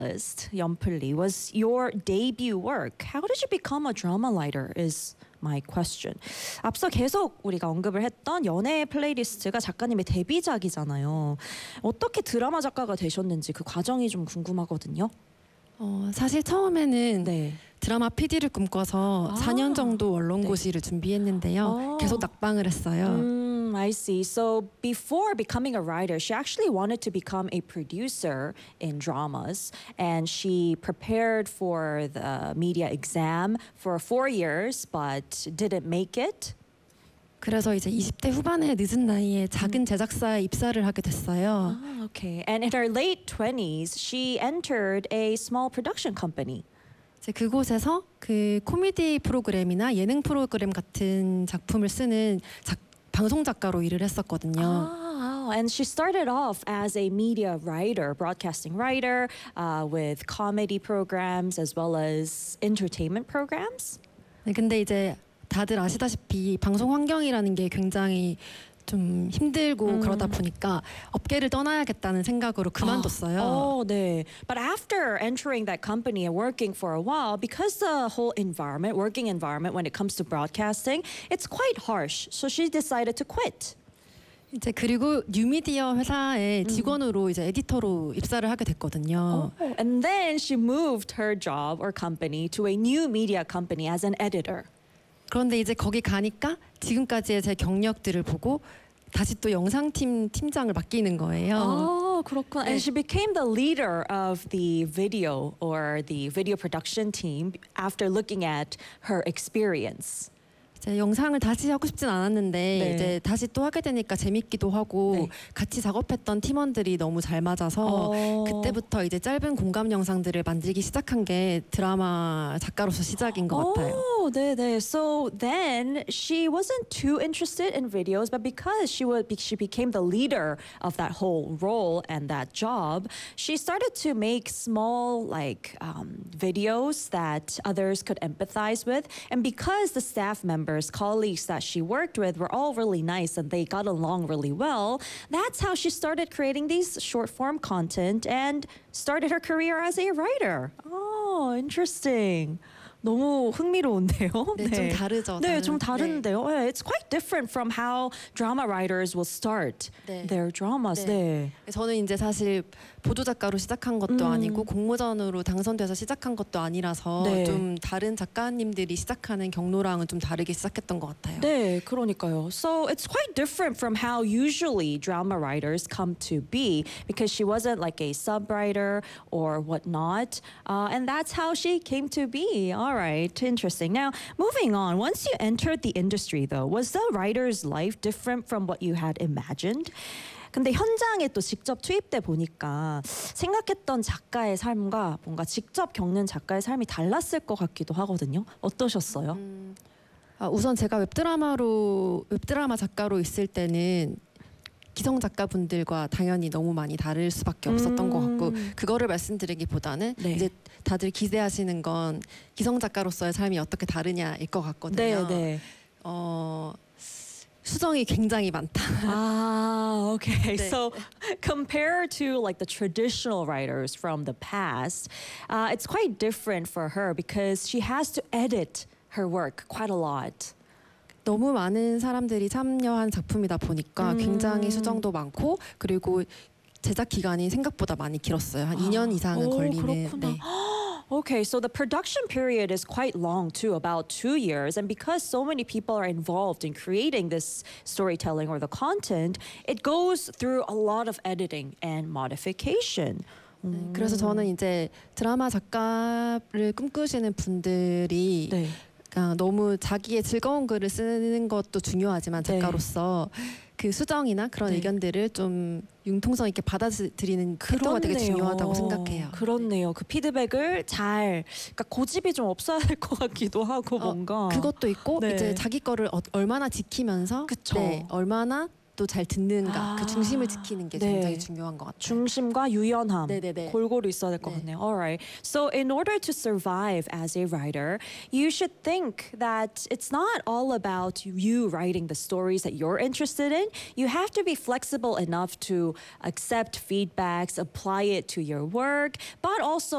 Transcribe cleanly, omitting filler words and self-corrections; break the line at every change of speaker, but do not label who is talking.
연플리 was your debut work. How did you become a drama writer is my question. 앞서 계속 우리가 언급을 했던 연애 플레이리스트가 작가님의 데뷔작이잖아요. 어떻게 드라마 작가가 되셨는지 그 과정이 좀 궁금하거든요.
사실 처음에는
네.
드라마 PD를 꿈꿔서 4년 정도 원론고시를 준비했는데요. 계속 낙방을 했어요.
I see. So before becoming a writer, she actually wanted to become a producer in dramas, and she prepared for the media exam for 4 years, but didn't make it.
그래서 이제 20대 후반에 늦은 나이에 작은 제작사에 입사를 하게 됐어요.
Okay. And in her late 20s, she entered a small production company.
이제 그곳에서 그 코미디 프로그램이나 예능 프로그램 같은 작품을 쓰는 방송 작가로 일을 했었거든요.
And she started off as a media writer, broadcasting writer, with comedy programs as well as entertainment programs.
네, 근데 이제 다들 아시다시피 방송 환경이라는 게 굉장히 좀 힘들고 그러다 보니까 업계를 떠나야겠다는 생각으로 그만뒀어요.
네. But after entering that company and working for a while, because the whole environment, working environment when it comes to broadcasting, it's quite harsh. So she decided to quit.
이제 그리고 뉴미디어 회사의 직원으로 이제 에디터로 입사를 하게 됐거든요.
And then she moved her job or company to a new media company as an editor.
그런데 이제 거기 가니까 지금까지의 제 경력들을 보고 다시 또 영상팀 팀장을 맡기는 거예요.
그렇구나.
네.
And she became the leader of the video or the video production team after looking at her experience.
이제 영상을 다시 하고 싶진 않았는데
네.
이제 다시 또 하게 되니까 재밌기도 하고
네.
같이 작업했던 팀원들이 너무 잘 맞아서 그때부터 이제 짧은 공감 영상들을 만들기 시작한 게 드라마 작가로서 시작인 것 같아요.
네네. So then she wasn't too interested in videos, but because she became the leader of that whole role and that job, she started to make small videos that others could empathize with, and because the staff members, colleagues that she worked with were all really nice and they got along really well, that's how she started creating these short form content and started her career as a writer. Oh, interesting. 너무 흥미로운데요.
네, 좀 다르죠.
네, 좀 다른데요. 네. It's quite different from how drama writers will start their dramas. 네.
저는 이제 사실 보조 작가로 시작한 것도 아니고 공모전으로 당선돼서 시작한 것도 아니라서 좀 다른 작가님들이 시작하는 경로랑은 좀 다르게 시작했던 것 같아요.
네, 그러니까요. So it's quite different from how usually drama writers come to be, because she wasn't like a sub writer or whatnot, and that's how she came to be. All right, interesting. Now, moving on. Once you entered the industry, though, was the writer's life different from what you had imagined? 근데 현장에 또 직접 투입돼 보니까 생각했던 작가의 삶과 뭔가 직접 겪는 작가의 삶이 달랐을 것 같기도 하거든요. 어떠셨어요?
우선 제가 웹드라마 작가로 있을 때는 기성 작가분들과 당연히 너무 많이 다를 수밖에 없었던 것 같고, 그거를 말씀드리기보다는 이제 다들 기대하시는 건 기성 작가로서의 삶이 어떻게 다르냐일 것 같거든요. 수정이 굉장히 많다.
Okay. So compared to like the traditional writers from the past, it's quite different for her because she has to edit her work quite a lot.
너무 많은 사람들이 참여한 작품이다 보니까 굉장히 수정도 많고, 그리고 제작 기간이 생각보다 많이 길었어요. 한 2년 이상은 걸리는. 네.
Okay, so the production period is quite long too, about 2 years. And because so many people are involved in creating this storytelling or the content, it goes through a lot of editing and modification.
그래서 저는 이제 드라마 작가를 꿈꾸시는 분들이 너무 자기의 즐거운 글을 쓰는 것도 중요하지만 작가로서 그 수정이나 그런 의견들을 좀 융통성 있게 받아들이는 태도가 되게 중요하다고 생각해요.
그렇네요. 그 피드백을 그러니까 고집이 좀 없어야 될 것 같기도 하고 뭔가.
그것도 있고 이제 자기 거를 얼마나 지키면서 얼마나 또 잘 듣는가, 그 중심을 지키는 게 굉장히 중요한 것 같아요.
중심과 유연함 골고루 있어야 될 것 같네요. Alright. So in order to survive as a writer, you should think that it's not all about you writing the stories that you're interested in. You have to be flexible enough to accept feedbacks, apply it to your work, but also